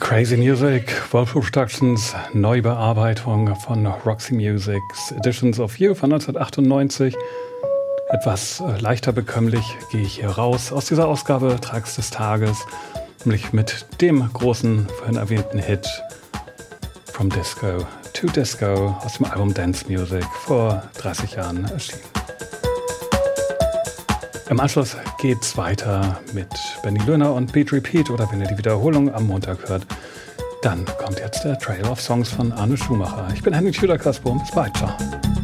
Crazy Music, Wolf Productions, Neubearbeitung von Roxy Music's Editions of You von 1998. Etwas leichter bekömmlich gehe ich hier raus aus dieser Ausgabe Tracks des Tages, nämlich mit dem großen, vorhin erwähnten Hit From Disco to Disco aus dem Album Dance Music vor 30 Jahren erschienen. Im Anschluss geht's weiter mit Benny Löhner und Beat Repeat, oder wenn ihr die Wiederholung am Montag hört, dann kommt jetzt der Trail of Songs von Arne Schumacher. Ich bin Henning Schüler-Kasper, bis bald, ciao.